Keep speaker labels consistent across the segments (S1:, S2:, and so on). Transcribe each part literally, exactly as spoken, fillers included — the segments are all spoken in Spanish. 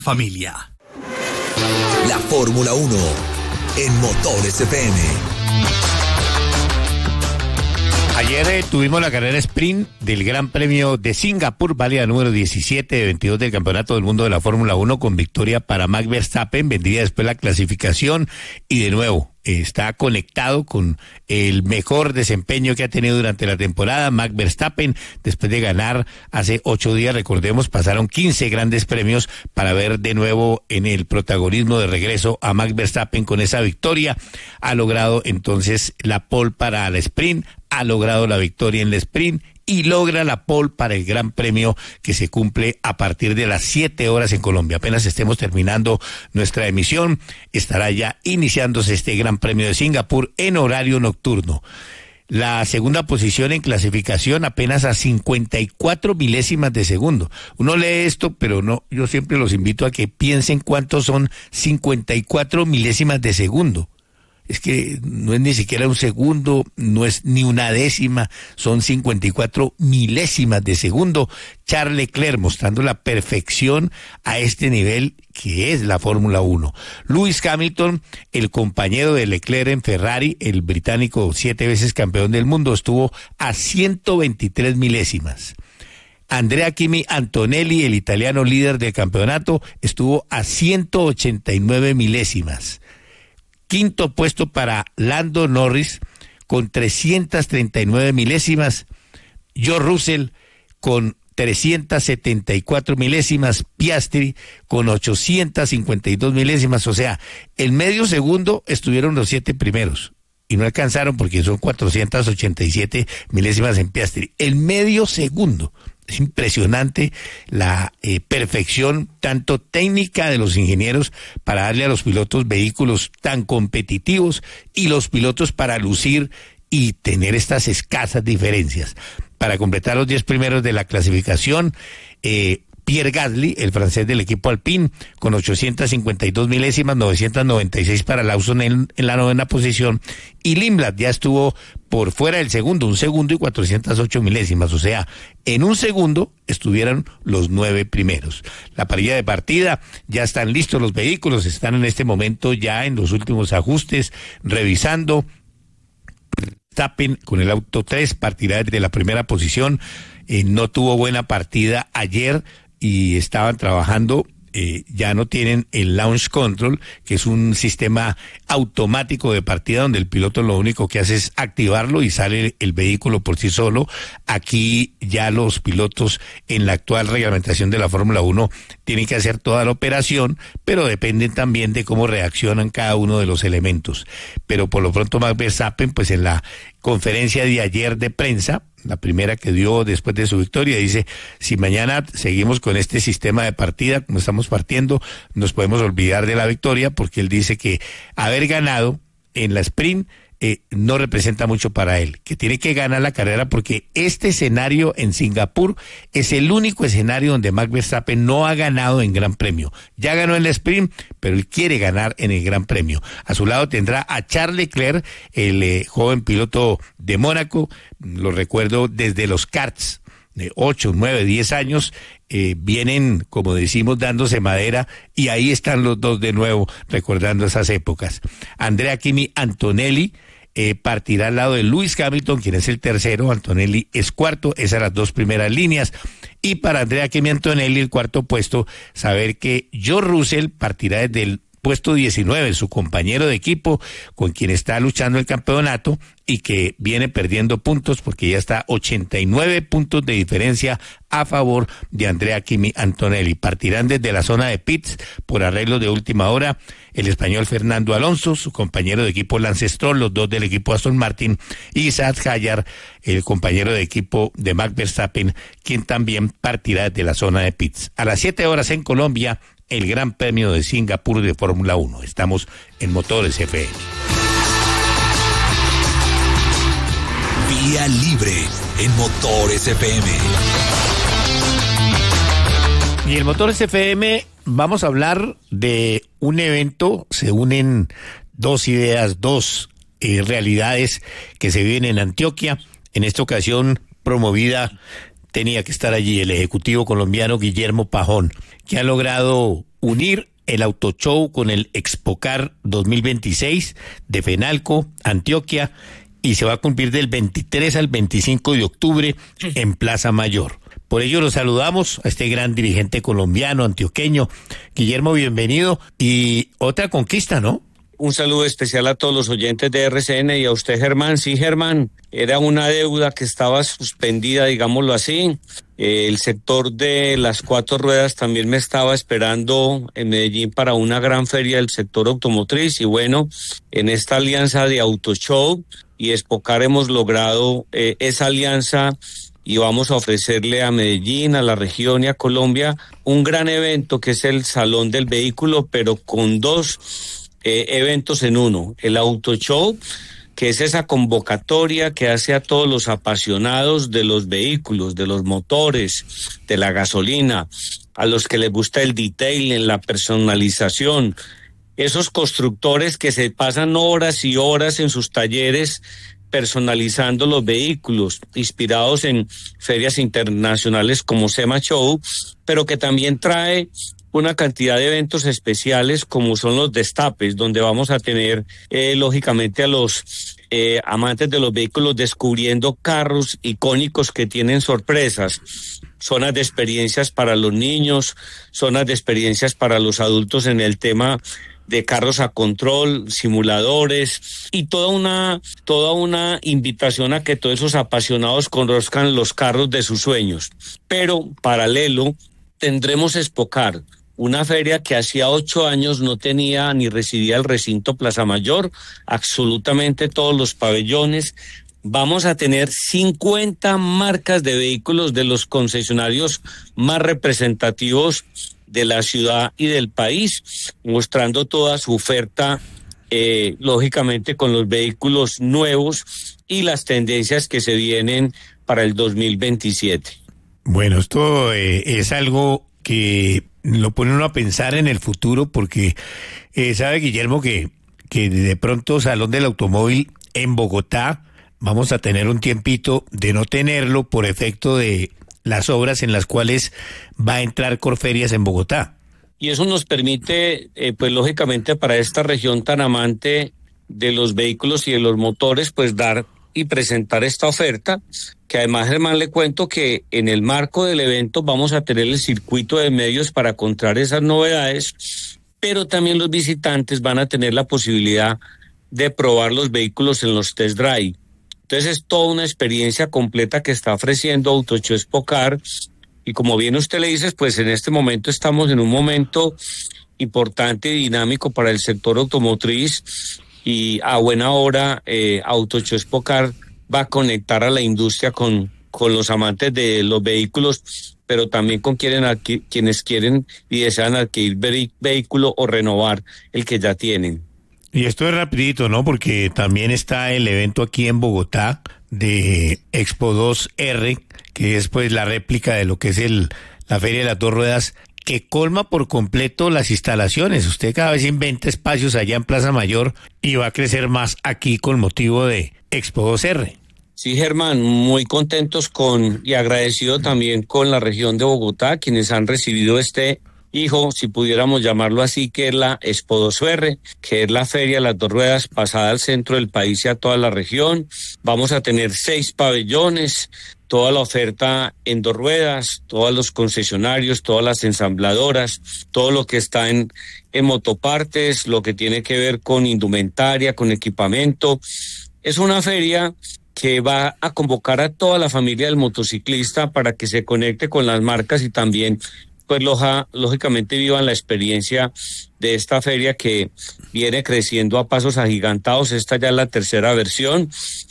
S1: familia.
S2: La Fórmula uno en Motores F M.
S3: Ayer eh, tuvimos la carrera sprint del Gran Premio de Singapur, válida número diecisiete de veintidós del Campeonato del Mundo de la Fórmula uno, con victoria para Max Verstappen. Vendría después la clasificación y de nuevo eh, está conectado con el mejor desempeño que ha tenido durante la temporada Max Verstappen, después de ganar hace ocho días. Recordemos, pasaron quince grandes premios para ver de nuevo en el protagonismo de regreso a Max Verstappen. Con esa victoria ha logrado entonces la pole para la sprint, ha logrado la victoria en el sprint y logra la pole para el Gran Premio, que se cumple a partir de las siete horas en Colombia. Apenas estemos terminando nuestra emisión, estará ya iniciándose este Gran Premio de Singapur en horario nocturno. La segunda posición en clasificación apenas a cincuenta y cuatro milésimas de segundo. Uno lee esto, pero no, yo siempre los invito a que piensen cuántos son cincuenta y cuatro milésimas de segundo. Es que no es ni siquiera un segundo, no es ni una décima, son cincuenta y cuatro milésimas de segundo. Charles Leclerc mostrando la perfección a este nivel que es la Fórmula uno. Lewis Hamilton, el compañero de Leclerc en Ferrari, el británico siete veces campeón del mundo, estuvo a ciento veintitrés milésimas. Andrea Kimi Antonelli, el italiano líder del campeonato, estuvo a ciento ochenta y nueve milésimas. Quinto puesto para Lando Norris con trescientas treinta y nueve milésimas. George Russell con trescientas setenta y cuatro milésimas. Piastri con ochocientas cincuenta y dos milésimas. O sea, el medio segundo estuvieron los siete primeros y no alcanzaron porque son cuatrocientas ochenta y siete milésimas en Piastri. El medio segundo. Es impresionante la eh, perfección tanto técnica de los ingenieros para darle a los pilotos vehículos tan competitivos y los pilotos para lucir y tener estas escasas diferencias. Para completar los diez primeros de la clasificación, eh, Pierre Gasly, el francés del equipo Alpine, con ochocientas cincuenta y dos milésimas, novecientas noventa y seis para Lawson en, en la novena posición, y Lindblad ya estuvo por fuera del segundo, un segundo y cuatrocientas ocho milésimas, o sea, en un segundo estuvieron los nueve primeros. La parrilla de partida, ya están listos los vehículos, están en este momento ya en los últimos ajustes, revisando. Verstappen con el auto tres partirá desde la primera posición, eh, no tuvo buena partida ayer y estaban trabajando. Eh, ya no tienen el launch control, que es un sistema automático de partida donde el piloto lo único que hace es activarlo y sale el vehículo por sí solo. Aquí ya los pilotos en la actual reglamentación de la Fórmula uno tienen que hacer toda la operación, pero dependen también de cómo reaccionan cada uno de los elementos. Pero por lo pronto Max Verstappen, pues en la conferencia de ayer de prensa, la primera que dio después de su victoria, dice: si mañana seguimos con este sistema de partida como estamos partiendo, nos podemos olvidar de la victoria, porque él dice que haber ganado en la sprint eh, no representa mucho para él, que tiene que ganar la carrera, porque este escenario en Singapur es el único escenario donde Max Verstappen no ha ganado en Gran Premio. Ya ganó en la sprint, pero él quiere ganar en el Gran Premio. A su lado tendrá a Charles Leclerc, el eh, joven piloto de Mónaco, lo recuerdo desde los karts, de ocho, nueve, diez años, eh, vienen, como decimos, dándose madera, y ahí están los dos de nuevo, recordando esas épocas. Andrea Kimi Antonelli eh, partirá al lado de Lewis Hamilton, quien es el tercero, Antonelli es cuarto, esas las dos primeras líneas, y para Andrea Kimi Antonelli, el cuarto puesto, saber que George Russell partirá desde el puesto diecinueve, su compañero de equipo con quien está luchando el campeonato y que viene perdiendo puntos porque ya está ochenta y nueve puntos de diferencia a favor de Andrea Kimi Antonelli. Partirán desde la zona de pits por arreglo de última hora el español Fernando Alonso, su compañero de equipo Lance Stroll, los dos del equipo Aston Martin, y Saad Hayar, el compañero de equipo de Max Verstappen, quien también partirá desde la zona de pits. A las siete horas en Colombia, el Gran Premio de Singapur de Fórmula uno. Estamos en Motores F M.
S2: Vía Libre en Motores F M.
S3: Y en Motores F M vamos a hablar de un evento, se unen dos ideas, dos eh, realidades que se viven en Antioquia. En esta ocasión promovida, tenía que estar allí el ejecutivo colombiano Guillermo Pajón, que ha logrado unir el Auto Show con el Expocar dos mil veintiséis de Fenalco, Antioquia, y se va a cumplir del veintitrés al veinticinco de octubre en Plaza Mayor. Por ello los saludamos a este gran dirigente colombiano, antioqueño. Guillermo, bienvenido. Y otra conquista, ¿no?
S1: Un saludo especial a todos los oyentes de R C N y a usted, Germán. Sí, Germán, era una deuda que estaba suspendida, digámoslo así. Eh, el sector de las cuatro ruedas también me estaba esperando en Medellín para una gran feria del sector automotriz. Y bueno, en esta alianza de Auto Show y Expocar hemos logrado eh, esa alianza y vamos a ofrecerle a Medellín, a la región y a Colombia un gran evento que es el Salón del Vehículo, pero con dos Eh, eventos en uno. El Auto Show, que es esa convocatoria que hace a todos los apasionados de los vehículos, de los motores, de la gasolina, a los que les gusta el detailing, la personalización, esos constructores que se pasan horas y horas en sus talleres personalizando los vehículos, inspirados en ferias internacionales como SEMA Show, pero que también trae una cantidad de eventos especiales como son los destapes, donde vamos a tener eh, lógicamente a los eh, amantes de los vehículos descubriendo carros icónicos que tienen sorpresas, zonas de experiencias para los niños, zonas de experiencias para los adultos en el tema de carros a control, simuladores y toda una toda una invitación a que todos esos apasionados conozcan los carros de sus sueños. Pero paralelo tendremos Expocar, una feria que hacía ocho años no tenía ni residía el recinto Plaza Mayor, absolutamente todos los pabellones. Vamos a tener cincuenta marcas de vehículos de los concesionarios más representativos de la ciudad y del país, mostrando toda su oferta, eh, lógicamente con los vehículos nuevos y las tendencias que se vienen para el dos mil veintisiete.
S3: Bueno, esto eh, es algo que lo pone uno a pensar en el futuro, porque eh, sabe, Guillermo, que, que de pronto Salón del Automóvil en Bogotá vamos a tener un tiempito de no tenerlo por efecto de las obras en las cuales va a entrar Corferias en Bogotá.
S1: Y eso nos permite, eh, pues lógicamente para esta región tan amante de los vehículos y de los motores, pues dar y presentar esta oferta, que además, Germán, le cuento que en el marco del evento vamos a tener el circuito de medios para contar esas novedades, pero también los visitantes van a tener la posibilidad de probar los vehículos en los test drive. Entonces es toda una experiencia completa que está ofreciendo Auto Show Expocar, y como bien usted le dice, pues en este momento estamos en un momento importante y dinámico para el sector automotriz, y a buena hora eh, Auto Show Expocar va a conectar a la industria con, con los amantes de los vehículos, pero también con quienes, adqui- quienes quieren y desean adquirir ve- vehículo o renovar el que ya tienen.
S3: Y esto es rapidito, ¿no? Porque también está el evento aquí en Bogotá de Expo dos R, que es pues la réplica de lo que es el la Feria de las Dos Ruedas, que colma por completo las instalaciones. Usted cada vez inventa espacios allá en Plaza Mayor y va a crecer más aquí con motivo de Expo dos R.
S1: Sí, Germán, muy contentos con y agradecido también con la región de Bogotá, quienes han recibido este hijo, si pudiéramos llamarlo así, que es la Expo dos R, que es la feria de las dos ruedas pasada al centro del país y a toda la región. Vamos a tener seis pabellones, toda la oferta en dos ruedas, todos los concesionarios, todas las ensambladoras, todo lo que está en, en motopartes, lo que tiene que ver con indumentaria, con equipamiento. Es una feria que va a convocar a toda la familia del motociclista para que se conecte con las marcas y también pues loja, lógicamente vivan la experiencia de esta feria que viene creciendo a pasos agigantados. Esta ya es la tercera versión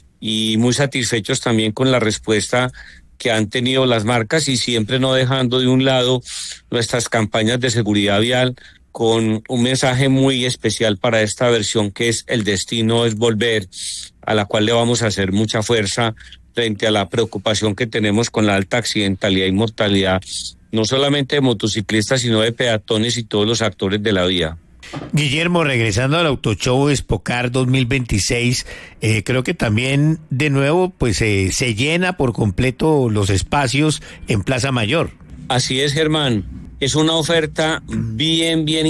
S1: y muy satisfechos también con la respuesta que han tenido las marcas, y siempre no dejando de un lado nuestras campañas de seguridad vial, con un mensaje muy especial para esta versión, que es el destino es volver, a la cual le vamos a hacer mucha fuerza frente a la preocupación que tenemos con la alta accidentalidad y mortalidad, no solamente de motociclistas, sino de peatones y todos los actores de la vía.
S3: Guillermo, regresando al Auto Show Expocar dos mil veintiséis, eh, creo que también de nuevo pues eh, se llena por completo los espacios en Plaza Mayor.
S1: Así es, Germán. es una oferta bien, bien